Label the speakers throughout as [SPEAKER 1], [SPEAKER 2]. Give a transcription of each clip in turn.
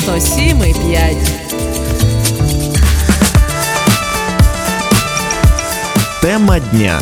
[SPEAKER 1] 107,5.
[SPEAKER 2] Тема дня.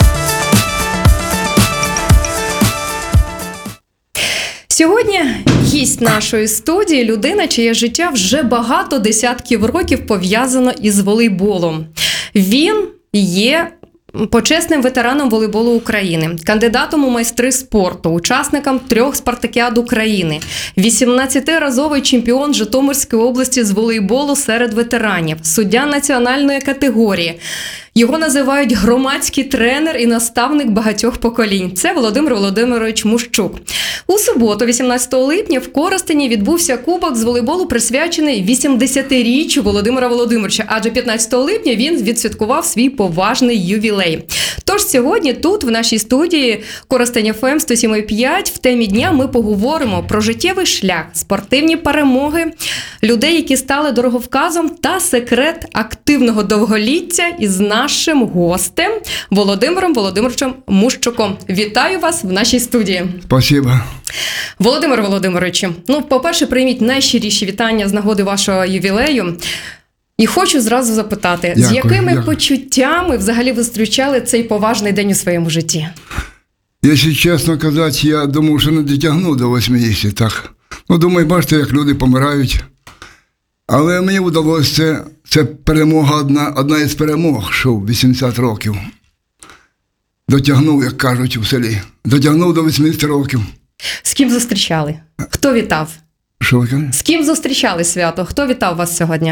[SPEAKER 3] Сьогодні гість нашої студії – людина, чиє життя вже багато десятків років пов'язано із волейболом. Він є почесним ветераном волейболу України, кандидатом у майстри спорту, учасником 3 спартакіад України, 18-разовий чемпіон Житомирської області з волейболу серед ветеранів, суддя національної категорії. Його називають громадський тренер і наставник багатьох поколінь. Це Володимир Володимирович Мущук. У суботу, 18 липня, в Коростені відбувся кубок з волейболу, присвячений 80-річчю Володимира Володимировича, адже 15 липня він відсвяткував свій поважний ювілей. Тож сьогодні тут, в нашій студії Коростень ФМ 107,5, в темі дня ми поговоримо про життєвий шлях, спортивні перемоги, людей, які стали дороговказом, та секрет активного довголіття із нашим гостем Володимиром Володимировичем Мущуком. Вітаю вас в нашій студії.
[SPEAKER 4] Спасибо.
[SPEAKER 3] Володимир Володимировичу, по-перше, прийміть найщиріші вітання з нагоди вашого ювілею. І хочу зразу запитати, з якими почуттями взагалі ви зустрічали цей поважний день у своєму житті?
[SPEAKER 4] Якщо чесно казати, я думав, що не дотягну до 80, так. Думаю, бачите, як люди помирають. Але мені вдалося, це перемога, одна із перемог, що в 80 років. Дотягнув, як кажуть у селі. Дотягнув до 80 років.
[SPEAKER 3] З ким зустрічали? Хто вітав?
[SPEAKER 4] Що ви кажете?
[SPEAKER 3] З ким зустрічали свято? Хто вітав вас сьогодні?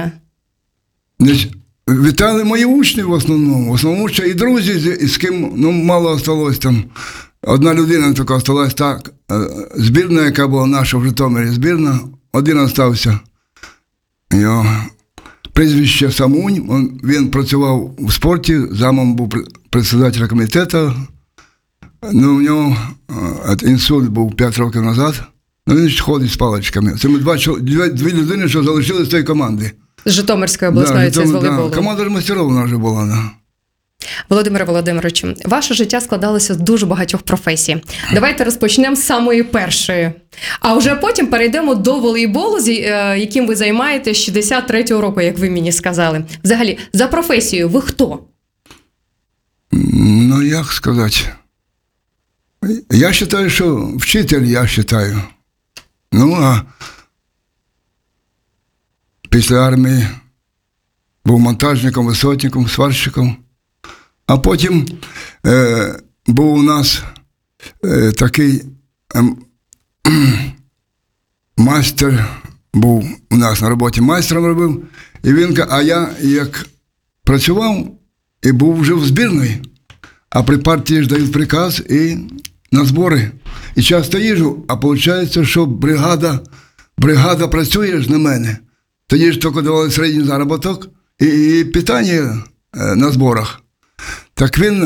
[SPEAKER 4] Вітали мої учні в основному. В основному ще і друзі, з ким мало осталось там. Одна людина тільки осталась так. Збірна, яка була наша в Житомирі, збірна, один остався. Його прізвище Самунь, він працював у спорті, замом був председателем комітету. У нього інсульт був 5 років назад. Він ходить з паличками. Це ми дві людини, що залишилися з цієї команди.
[SPEAKER 3] З Житомирської обласної, це з волейболу.
[SPEAKER 4] Команда ж мастерів вона вже була. Да.
[SPEAKER 3] Володимире Володимировичу, ваше життя складалося з дуже багатьох професій. Давайте розпочнемо з самої першої. А вже потім перейдемо до волейболу, яким ви займаєтесь з 63-го року, як ви мені сказали. Взагалі, за професією ви хто?
[SPEAKER 4] Як сказати? Я вважаю, що вчитель, а після армії був монтажником, висотником, сварщиком. А потім був у нас такий майстер, був у нас на роботі майстром робив, і він каже, а я як працював і був вже в збірної, а при партії ж дають приказ і на збори. І часто їжджу, а виходить, що бригада працює ж на мене. Тоді ж тільки давали середній заробіток і питання на зборах. Так він